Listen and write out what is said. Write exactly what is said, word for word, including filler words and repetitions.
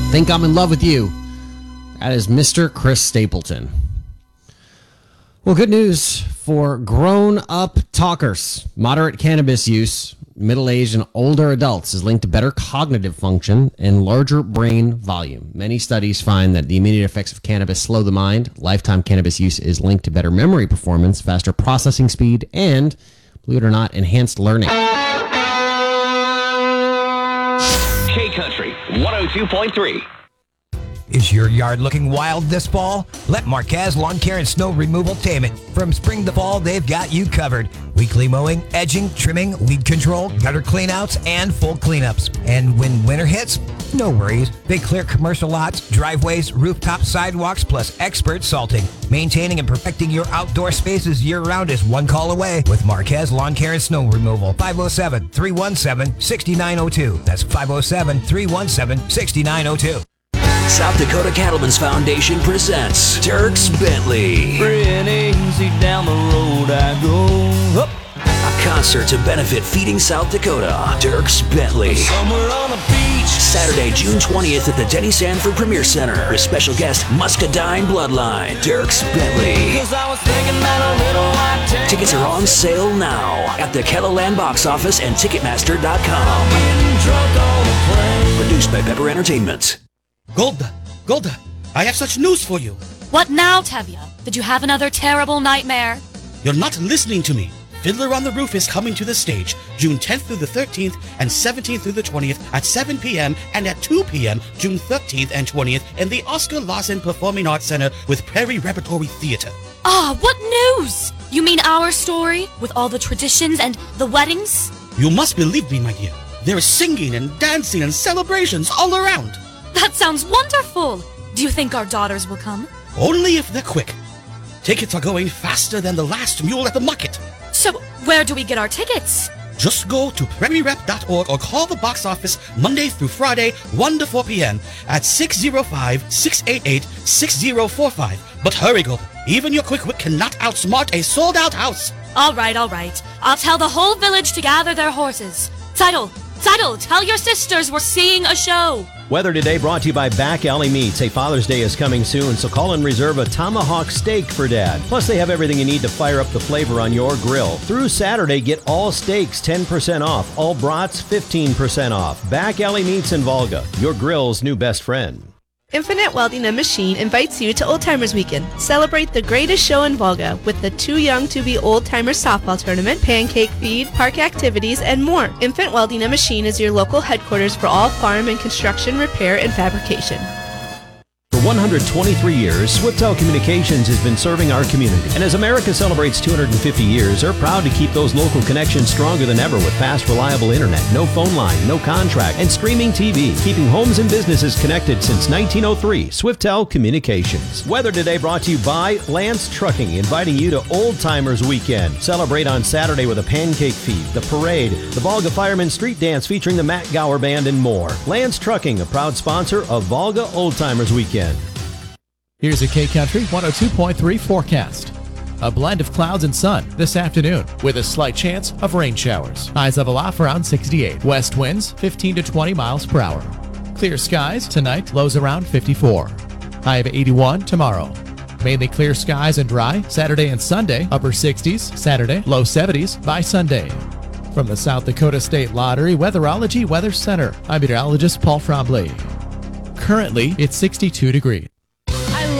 Think I'm in Love with You. That is Mister Chris Stapleton. Well, good news for grown-up talkers. Moderate cannabis use, middle-aged and older adults, is linked to better cognitive function and larger brain volume. Many studies find that the immediate effects of cannabis slow the mind. Lifetime cannabis use is linked to better memory performance, faster processing speed, and, believe it or not, enhanced learning. K-Country one oh two point three. Is your yard looking wild this fall? Let Marquez Lawn Care and Snow Removal tame it. From spring to fall, they've got you covered. Weekly mowing, edging, trimming, weed control, gutter cleanouts, and full cleanups. And when winter hits, no worries. They clear commercial lots, driveways, rooftop sidewalks, plus expert salting. Maintaining and perfecting your outdoor spaces year-round is one call away with Marquez Lawn Care and Snow Removal. five oh seven, three one seven, six nine oh two. That's five oh seven, three one seven, six nine oh two. South Dakota Cattlemen's Foundation presents Dierks Bentley. Free and easy down the road I go. Up. A concert to benefit Feeding South Dakota. Dierks Bentley. Somewhere on the beach. Saturday, June twentieth at the Denny Sanford Premier Center. With special guest Muscadine Bloodline. Dierks Bentley. Cause I was thinking that a little white tank. Tickets are on sale now at the Kettleland box office and Ticketmaster dot com. Getting drunk on the plane. Produced by Pepper Entertainment. Golda, Golda, I have such news for you. What now, Tevye? Did you have another terrible nightmare? You're not listening to me. Fiddler on the Roof is coming to the stage June tenth through the thirteenth and seventeenth through the twentieth at seven p.m. and at two p.m. June thirteenth and twentieth in the Oscar Lawson Performing Arts Center with Prairie Repertory Theater. Ah, what news? You mean our story with all the traditions and the weddings? You must believe me, my dear. There is singing and dancing and celebrations all around. That sounds wonderful. Do you think our daughters will come? Only if they're quick. Tickets are going faster than the last mule at the market. So, where do we get our tickets? Just go to prairie rep dot org or call the box office Monday through Friday, one to four p.m. at six oh five, six eight eight, six oh four five. But hurry, go. Even your quick wit cannot outsmart a sold-out house. All right, all right. I'll tell the whole village to gather their horses. Seidel, Seidel, tell your sisters we're seeing a show. Weather today brought to you by Back Alley Meats. A Father's Day is coming soon, so call and reserve a tomahawk steak for Dad. Plus, they have everything you need to fire up the flavor on your grill. Through Saturday, get all steaks ten percent off, all brats fifteen percent off. Back Alley Meats in Volga, your grill's new best friend. Infinite Welding and Machine invites you to Old Timers Weekend. Celebrate the greatest show in Volga with the Too Young to Be Old Timers softball tournament, pancake feed, park activities, and more. Infinite Welding and Machine is your local headquarters for all farm and construction repair and fabrication. For one hundred twenty-three years, Swiftel Communications has been serving our community. And as America celebrates two hundred fifty years, they're proud to keep those local connections stronger than ever with fast, reliable internet, no phone line, no contract, and streaming T V, keeping homes and businesses connected since nineteen oh three. Swiftel Communications. Weather today brought to you by Lance Trucking, inviting you to Old Timers Weekend. Celebrate on Saturday with a pancake feed, the parade, the Volga Fireman Street Dance featuring the Matt Gower Band, and more. Lance Trucking, a proud sponsor of Volga Old Timers Weekend. Here's a K-Country one oh two point three forecast. A blend of clouds and sun this afternoon with a slight chance of rain showers. Highs level off around sixty-eight. West winds fifteen to twenty miles per hour. Clear skies tonight, lows around fifty-four. High of eighty-one tomorrow. Mainly clear skies and dry Saturday and Sunday. Upper sixties Saturday, low seventies by Sunday. From the South Dakota State Lottery Weatherology Weather Center, I'm meteorologist Paul Frombley. Currently, it's sixty-two degrees.